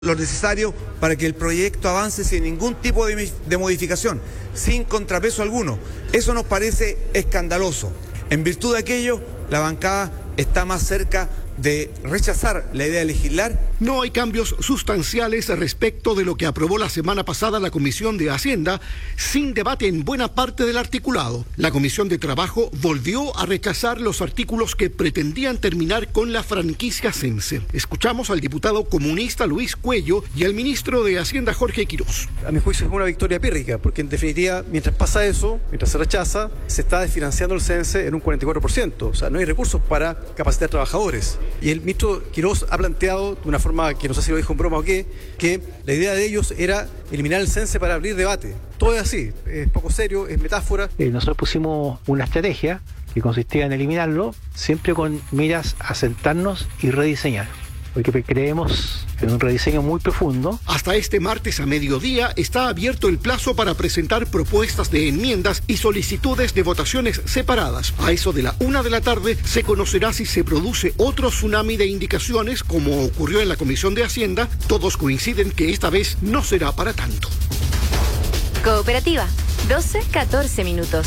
Lo necesario para que el proyecto avance sin ningún tipo de modificación, sin contrapeso alguno. Eso nos parece escandaloso. En virtud de aquello, la bancada está más cerca de rechazar la idea de legislar. No hay cambios sustanciales respecto de lo que aprobó la semana pasada la Comisión de Hacienda, sin debate en buena parte del articulado. La Comisión de Trabajo volvió a rechazar los artículos que pretendían terminar con la franquicia Sense. Escuchamos al diputado comunista Luis Cuello y al ministro de Hacienda Jorge Quirós. A mi juicio es una victoria pírrica, porque en definitiva, mientras pasa eso, mientras se rechaza, se está desfinanciando el Sense en un 44%. O sea, no hay recursos para capacitar trabajadores. Y el ministro Quirós ha planteado de una forma que no sé si lo dijo en broma o qué, que la idea de ellos era eliminar el Sense para abrir debate. Todo es así, es poco serio, es metáfora. Nosotros pusimos una estrategia que consistía en eliminarlo, siempre con miras a sentarnos y rediseñar, porque creemos en un rediseño muy profundo. Hasta este martes a mediodía está abierto el plazo para presentar propuestas de enmiendas y solicitudes de votaciones separadas. A eso de la 1 de la tarde se conocerá si se produce otro tsunami de indicaciones, como ocurrió en la Comisión de Hacienda. Todos coinciden que esta vez no será para tanto. Cooperativa, 12-14 minutos.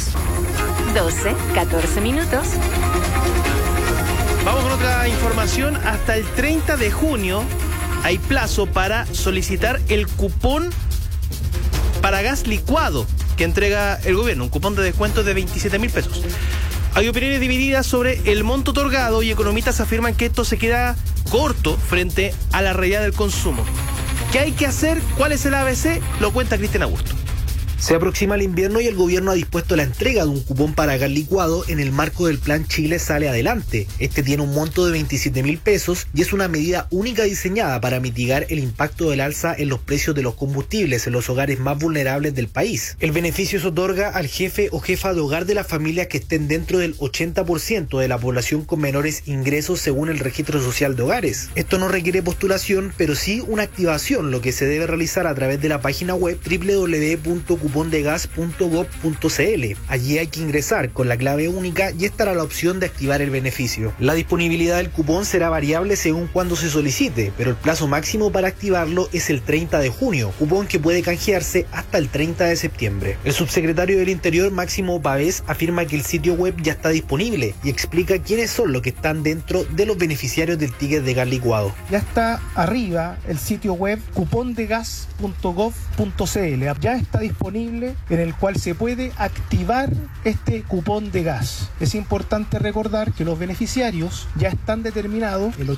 12-14 minutos. Vamos con otra información. Hasta el 30 de junio hay plazo para solicitar el cupón para gas licuado que entrega el gobierno, un cupón de descuento de 27.000 pesos. Hay opiniones divididas sobre el monto otorgado y economistas afirman que esto se queda corto frente a la realidad del consumo. ¿Qué hay que hacer? ¿Cuál es el ABC? Lo cuenta Cristian Augusto. Se aproxima el invierno y el gobierno ha dispuesto la entrega de un cupón para gas licuado en el marco del plan Chile Sale Adelante. Este tiene un monto de 27.000 pesos y es una medida única diseñada para mitigar el impacto del alza en los precios de los combustibles en los hogares más vulnerables del país. El beneficio se otorga al jefe o jefa de hogar de las familias que estén dentro del 80% de la población con menores ingresos según el registro social de hogares. Esto no requiere postulación, pero sí una activación, lo que se debe realizar a través de la página web www.cupondegas.gov.cl. Allí hay que ingresar con la clave única y estará la opción de activar el beneficio. La disponibilidad del cupón será variable según cuando se solicite, pero el plazo máximo para activarlo es el 30 de junio, cupón que puede canjearse hasta el 30 de septiembre. El subsecretario del Interior, Máximo Pavés, afirma que el sitio web ya está disponible y explica quiénes son los que están dentro de los beneficiarios del ticket de gas licuado. Ya está arriba el sitio web cupondegas.gov.cl. Ya está disponible, en el cual se puede activar este cupón de gas. Es importante recordar que los beneficiarios ya están determinados, el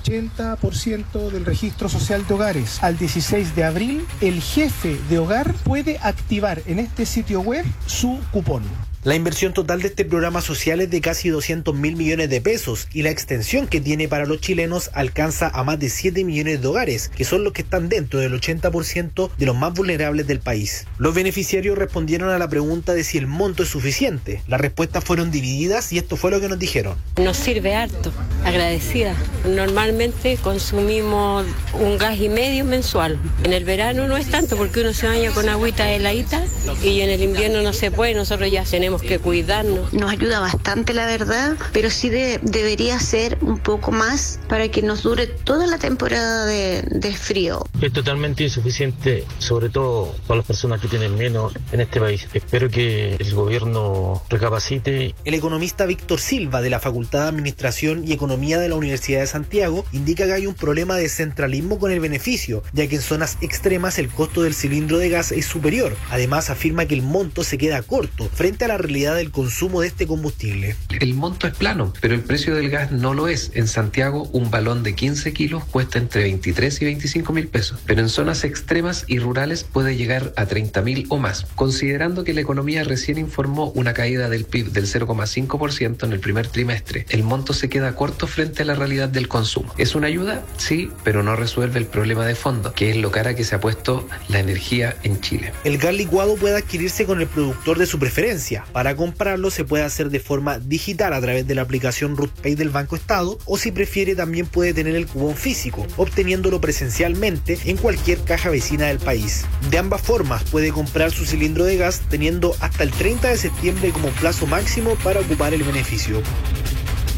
80% del registro social de hogares. Al 16 de abril, el jefe de hogar puede activar en este sitio web su cupón. La inversión total de este programa social es de casi 200.000 millones de pesos y la extensión que tiene para los chilenos alcanza a más de 7 millones de hogares, que son los que están dentro del 80% de los más vulnerables del país. Los beneficiarios respondieron a la pregunta de si el monto es suficiente. Las respuestas fueron divididas y esto fue lo que nos dijeron. Nos sirve harto, agradecida. Normalmente consumimos un gas y medio mensual. En el verano no es tanto porque uno se baña con agüita heladita y en el invierno no se puede, nosotros ya tenemos que cuidarnos. Nos ayuda bastante, la verdad, pero sí debería ser un poco más para que nos dure toda la temporada de frío. Es totalmente insuficiente, sobre todo para las personas que tienen menos en este país. Espero que el gobierno recapacite. El economista Víctor Silva, de la Facultad de Administración y Economía de la Universidad de Santiago, indica que hay un problema de centralismo con el beneficio, ya que en zonas extremas el costo del cilindro de gas es superior. Además, afirma que el monto se queda corto frente a la realidad del consumo de este combustible. El monto es plano, pero el precio del gas no lo es. En Santiago, un balón de 15 kilos cuesta entre 23 y 25.000 pesos, pero en zonas extremas y rurales puede llegar a 30.000 o más. Considerando que la economía recién informó una caída del PIB del 0,5% en el primer trimestre, el monto se queda corto frente a la realidad del consumo. ¿Es una ayuda? Sí, pero no resuelve el problema de fondo, que es lo cara que se ha puesto la energía en Chile. El gas licuado puede adquirirse con el productor de su preferencia. Para comprarlo se puede hacer de forma digital a través de la aplicación RUTPay del Banco Estado, o si prefiere también puede tener el cupón físico, obteniéndolo presencialmente en cualquier caja vecina del país. De ambas formas puede comprar su cilindro de gas teniendo hasta el 30 de septiembre como plazo máximo para ocupar el beneficio.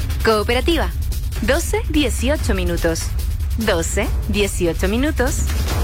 Cooperativa, 12-18 minutos. 12-18 minutos.